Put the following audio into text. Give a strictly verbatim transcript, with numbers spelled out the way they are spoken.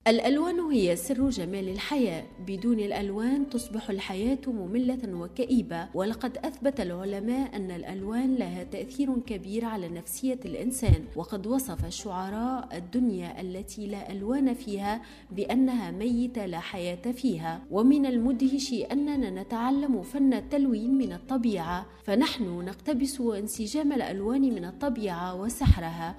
الألوان هي سر جمال الحياة، بدون الألوان تصبح الحياة مملة وكئيبة، ولقد أثبت العلماء أن الألوان لها تأثير كبير على نفسية الإنسان، وقد وصف الشعراء الدنيا التي لا ألوان فيها بأنها ميتة لا حياة فيها. ومن المدهش أننا نتعلم فن التلوين من الطبيعة، فنحن نقتبس انسجام الألوان من الطبيعة وسحرها